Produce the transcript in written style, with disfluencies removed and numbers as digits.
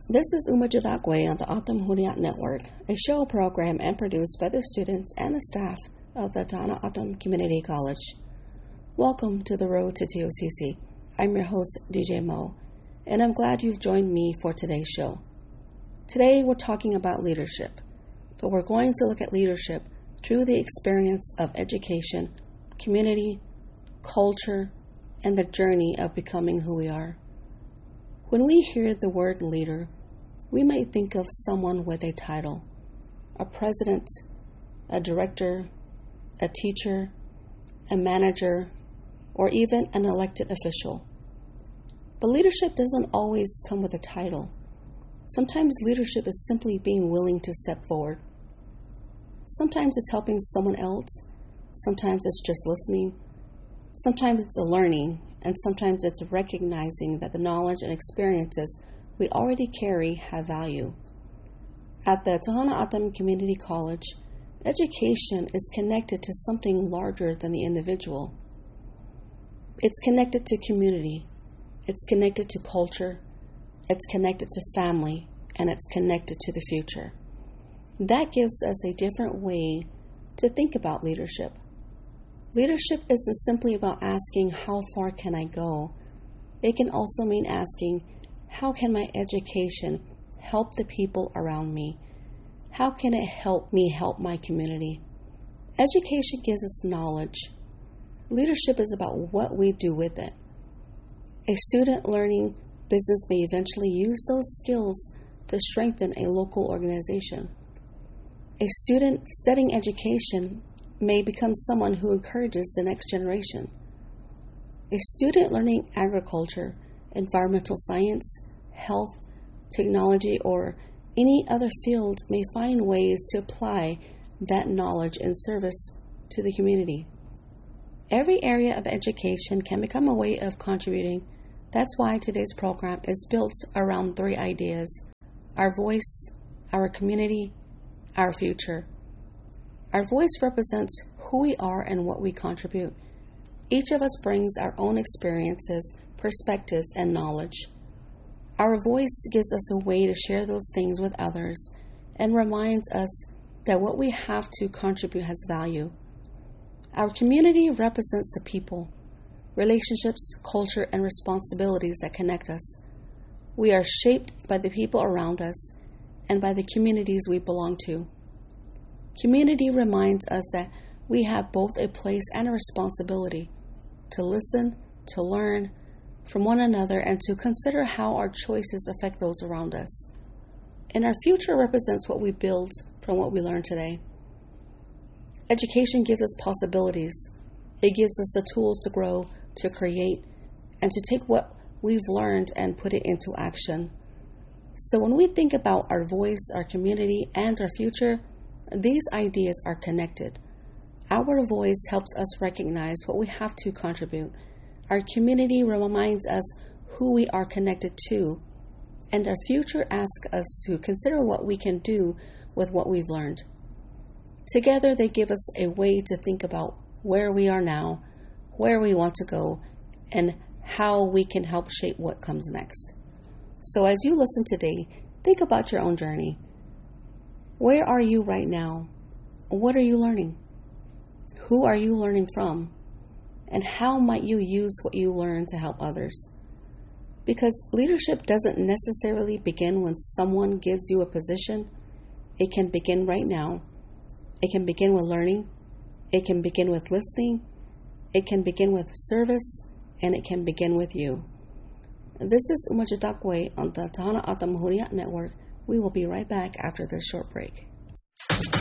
This is Uma Jadakwe on the Atam Hurriyat Network, a show program and produced by the students and the staff of the Tahana Atam Community College. Welcome to the road to TOCC. I'm your host, DJ Mo, and I'm glad you've joined me for today's show. Today we're talking about leadership, but we're going to look at leadership through the experience of education, community, culture, and the journey of becoming who we are. When we hear the word leader, we might think of someone with a title, a president, a director, a teacher, a manager, or even an elected official. But leadership doesn't always come with a title. Sometimes leadership is simply being willing to step forward. Sometimes it's helping someone else. Sometimes it's just listening. Sometimes it's a learning, and sometimes it's recognizing that the knowledge and experiences we already carry have value. At the Tahana Atam Community College, education is connected to something larger than the individual. It's connected to community, it's connected to culture, it's connected to family, and it's connected to the future. That gives us a different way to think about leadership. Leadership isn't simply about asking, how far can I go? It can also mean asking, how can my education help the people around me? How can it help me help my community? Education gives us knowledge. Leadership is about what we do with it. A student learning business may eventually use those skills to strengthen a local organization. A student studying education may become someone who encourages the next generation. A student learning agriculture, environmental science, health, technology, or any other field may find ways to apply that knowledge in service to the community. Every area of education can become a way of contributing. That's why today's program is built around 3 ideas: our voice, our community, our future. Our voice represents who we are and what we contribute. Each of us brings our own experiences, perspectives, and knowledge. Our voice gives us a way to share those things with others and reminds us that what we have to contribute has value. Our community represents the people, relationships, culture, and responsibilities that connect us. We are shaped by the people around us and by the communities we belong to. Community reminds us that we have both a place and a responsibility to listen, to learn from one another, and to consider how our choices affect those around us. And our future represents what we build from what we learn today. Education gives us possibilities. It gives us the tools to grow, to create, and to take what we've learned and put it into action. So when we think about our voice, our community, and our future, these ideas are connected. Our voice helps us recognize what we have to contribute. Our community reminds us who we are connected to. And our future asks us to consider what we can do with what we've learned. Together, they give us a way to think about where we are now, where we want to go, and how we can help shape what comes next. So as you listen today, think about your own journey. Where are you right now? What are you learning? Who are you learning from? And how might you use what you learn to help others? Because leadership doesn't necessarily begin when someone gives you a position. It can begin right now. It can begin with learning. It can begin with listening. It can begin with service. And it can begin with you. This is Uma Jadakwe on the Tahana Atam Hurriyat Network. We will be right back after this short break.